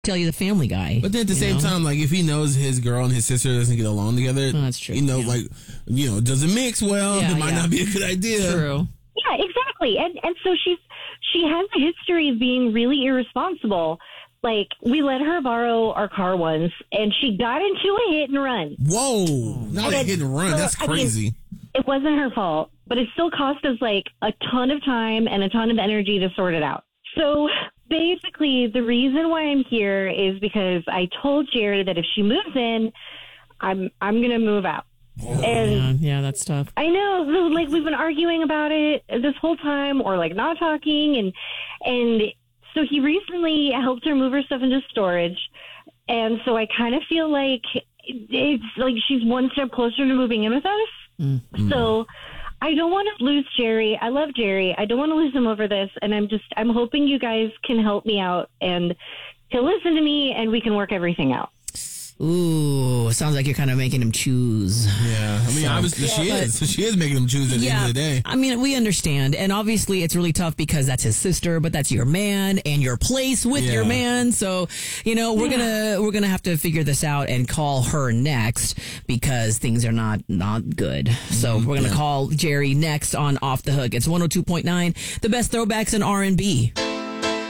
tell you the Family Guy. But then at the same time, like, if he knows his girl and his sister doesn't get along together, that's true. Like, doesn't mix well, it might not be a good idea. True. Yeah, exactly. And so she has a history of being really irresponsible. Like, we let her borrow our car once, and she got into a hit and run. Whoa, not a hit and run. That's crazy. It wasn't her fault, but it still cost us, like, a ton of time and a ton of energy to sort it out. So basically, the reason why I'm here is because I told Jerry that if she moves in, I'm going to move out. And yeah, that's tough. I know, like, we've been arguing about it this whole time, or like not talking, and so he recently helped her move her stuff into storage, and so I kind of feel like it's like she's one step closer to moving in with us. Mm-hmm. So I don't want to lose Jerry. I love Jerry. I don't want to lose him over this, and I'm hoping you guys can help me out, and he'll listen to me, and we can work everything out. Ooh, sounds like you're kind of making him choose. Yeah, I mean, obviously she is. So she is making him choose at the end of the day. I mean, we understand, and obviously it's really tough because that's his sister, but that's your man and your place with your man. So, we're gonna have to figure this out and call her next because things are not good. So we're gonna call Jerry next on Off the Hook. It's 102.9, the best throwbacks in R&B.